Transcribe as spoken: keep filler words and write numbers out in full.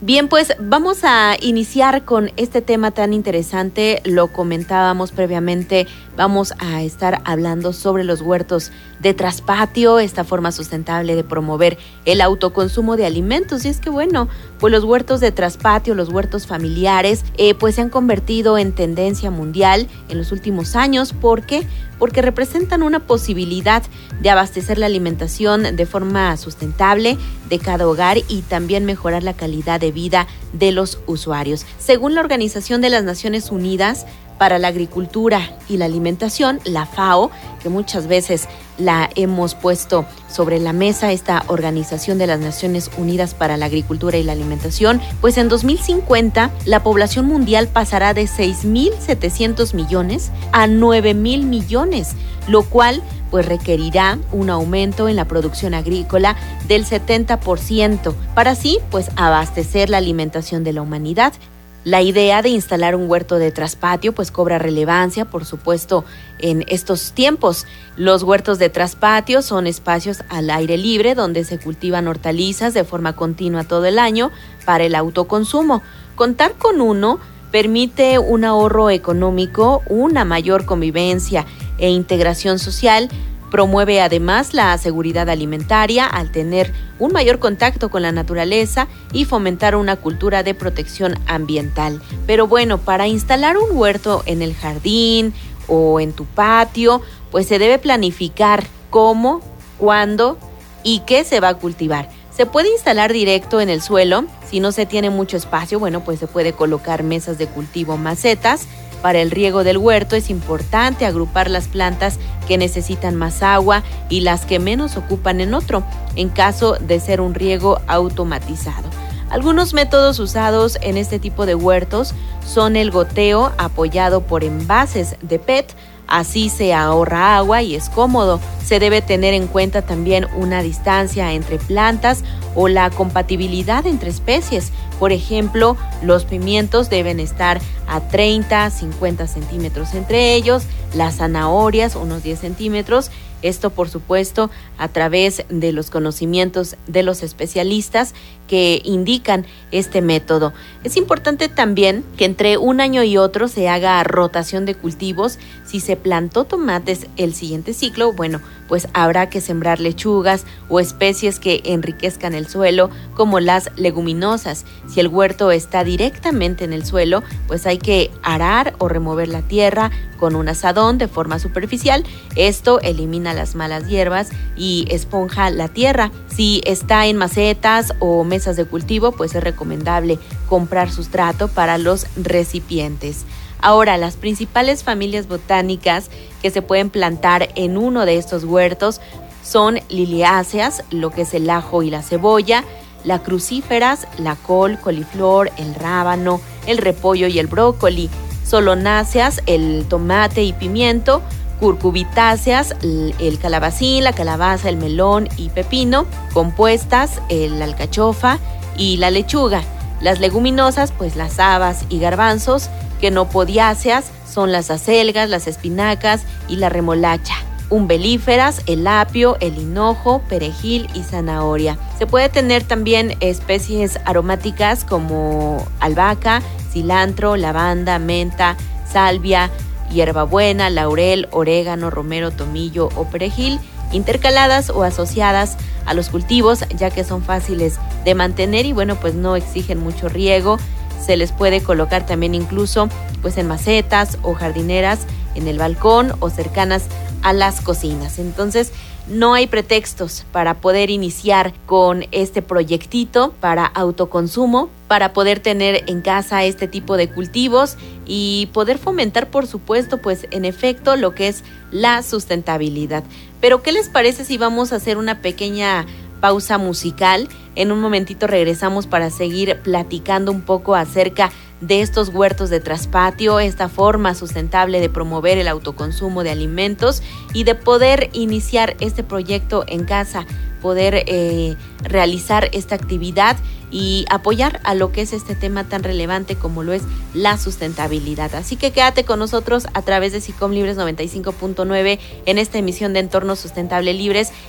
Bien, pues vamos a iniciar con este tema tan interesante. Lo comentábamos previamente, vamos a estar hablando sobre los huertos de traspatio, esta forma sustentable de promover el autoconsumo de alimentos. Y es que bueno, pues los huertos de traspatio, los huertos familiares, eh, pues se han convertido en tendencia mundial en los últimos años. ¿Por qué? Porque representan una posibilidad de abastecer la alimentación de forma sustentable de cada hogar y también mejorar la calidad de vida de los usuarios. Según la Organización de las Naciones Unidas para la Agricultura y la Alimentación, la FAO, que muchas veces la hemos puesto sobre la mesa, esta Organización de las Naciones Unidas para la Agricultura y la Alimentación, pues en dos mil cincuenta la población mundial pasará de seis mil setecientos millones a nueve mil millones, lo cual pues requerirá un aumento en la producción agrícola del setenta por ciento para así pues abastecer la alimentación de la humanidad. La idea de instalar un huerto de traspatio pues cobra relevancia, por supuesto, en estos tiempos. Los huertos de traspatio son espacios al aire libre donde se cultivan hortalizas de forma continua todo el año para el autoconsumo. Contar con uno permite un ahorro económico, una mayor convivencia e integración social. Promueve además la seguridad alimentaria al tener un mayor contacto con la naturaleza y fomentar una cultura de protección ambiental. Pero bueno, para instalar un huerto en el jardín o en tu patio, pues se debe planificar cómo, cuándo y qué se va a cultivar. Se puede instalar directo en el suelo. Si no se tiene mucho espacio, bueno, pues se puede colocar mesas de cultivo, macetas. Para el riego del huerto es importante agrupar las plantas que necesitan más agua y las que menos ocupan en otro, en caso de ser un riego automatizado. Algunos métodos usados en este tipo de huertos son el goteo apoyado por envases de P E T. Así se ahorra agua y es cómodo. Se debe tener en cuenta también una distancia entre plantas o la compatibilidad entre especies. Por ejemplo, los pimientos deben estar a treinta, cincuenta centímetros entre ellos, las zanahorias unos diez centímetros. Esto, por supuesto, a través de los conocimientos de los especialistas que indican este método. Es importante también que entre un año y otro se haga rotación de cultivos. Si se plantó tomates el siguiente ciclo, bueno, pues habrá que sembrar lechugas o especies que enriquezcan el suelo, como las leguminosas. Si el huerto está directamente en el suelo, pues hay que arar o remover la tierra con un azadón de forma superficial. Esto elimina las malas hierbas y esponja la tierra. Si está en macetas o mesas de cultivo, pues es recomendable comprar sustrato para los recipientes. Ahora, las principales familias botánicas que se pueden plantar en uno de estos huertos son liliáceas, lo que es el ajo y la cebolla, las crucíferas, la col, coliflor, el rábano, el repollo y el brócoli, solonáceas, el tomate y pimiento, curcubitáceas, el calabacín, la calabaza, el melón y pepino, compuestas, el alcachofa y la lechuga. Las leguminosas, pues las habas y garbanzos, quenopodiáceas son las acelgas, las espinacas y la remolacha. Umbelíferas, el apio, el hinojo, perejil y zanahoria. Se puede tener también especies aromáticas como albahaca, cilantro, lavanda, menta, salvia, hierbabuena, laurel, orégano, romero, tomillo o perejil, intercaladas o asociadas a los cultivos, ya que son fáciles de mantener y bueno, pues no exigen mucho riego. Se les puede colocar también incluso pues en macetas o jardineras en el balcón o cercanas a las cocinas. Entonces, no hay pretextos para poder iniciar con este proyectito para autoconsumo, para poder tener en casa este tipo de cultivos y poder fomentar, por supuesto, pues en efecto lo que es la sustentabilidad. Pero, ¿qué les parece si vamos a hacer una pequeña pausa musical? En un momentito regresamos para seguir platicando un poco acerca de estos huertos de traspatio, esta forma sustentable de promover el autoconsumo de alimentos y de poder iniciar este proyecto en casa, poder eh, realizar esta actividad y apoyar a lo que es este tema tan relevante como lo es la sustentabilidad. Así que quédate con nosotros a través de SICOM Libres noventa y cinco punto nueve en esta emisión de Entorno Sustentable Libres